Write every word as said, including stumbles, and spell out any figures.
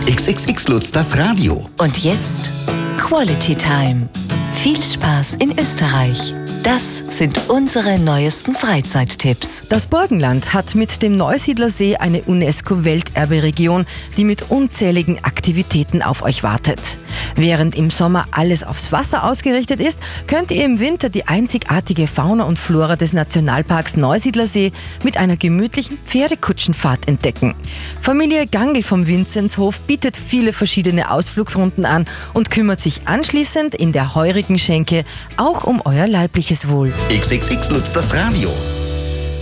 X X X Lutz, das Radio. Und jetzt Quality Time. Viel Spaß in Österreich. Das sind unsere neuesten Freizeittipps. Das Burgenland hat mit dem Neusiedlersee eine UNESCO-Welterberegion, die mit unzähligen Aktivitäten auf euch wartet. Während im Sommer alles aufs Wasser ausgerichtet ist, könnt ihr im Winter die einzigartige Fauna und Flora des Nationalparks Neusiedlersee mit einer gemütlichen Pferdekutschenfahrt entdecken. Familie Gangl vom Vinzenzhof bietet viele verschiedene Ausflugsrunden an und kümmert sich anschließend in der heurigen Schenke auch um euer leibliches Wohl. X X X Lutz, das Radio.